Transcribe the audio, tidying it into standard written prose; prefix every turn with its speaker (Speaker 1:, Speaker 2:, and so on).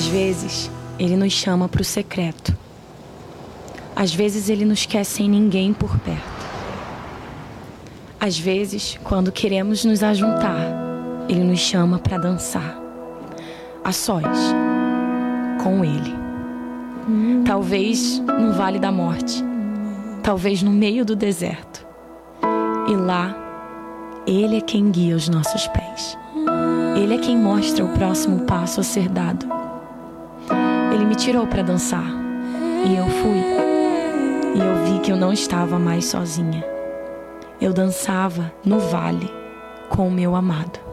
Speaker 1: Às vezes, Ele nos chama para o secreto. Às vezes, Ele nos quer sem ninguém por perto. Às vezes, quando queremos nos ajuntar, Ele nos chama para dançar. A sós, com Ele. Talvez no vale da morte. Talvez no meio do deserto. E lá, Ele é quem guia os nossos pés. Ele é quem mostra o próximo passo a ser dado. Ele me tirou para dançar. E eu fui. E eu vi que eu não estava mais sozinha. Eu dançava no vale com o meu amado.